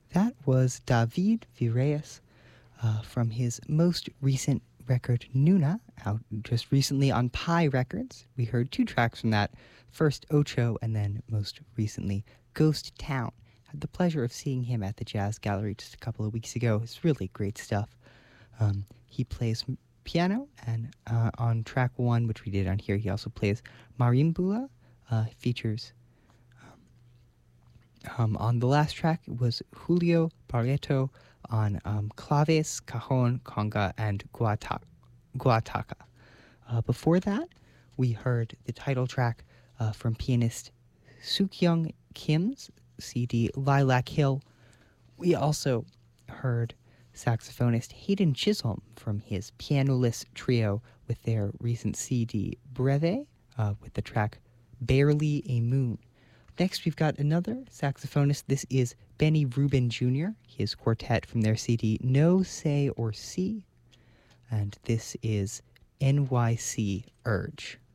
That was David Vireyes from his most recent record, Nuna, out just recently on Pi Records. We heard two tracks from that. First, Ocho, and then most recently, Ghost Town. Had the pleasure of seeing him at the Jazz Gallery just a couple of weeks ago. It's really great stuff. He plays piano, and on track one, which we did on here, he also plays marimbula. Features on the last track was Julio Barreto on claves, cajon, conga, and guataca. Before that, we heard the title track from pianist Sukyoung Kim's CD Lilac Hill. We also heard saxophonist Hayden Chisholm from his pianoless trio with their recent CD Breve with the track Barely a Moon. Next, we've got another saxophonist. This is Benny Rubin Jr., his quartet from their CD No, Say, or See. And this is NYC Urge.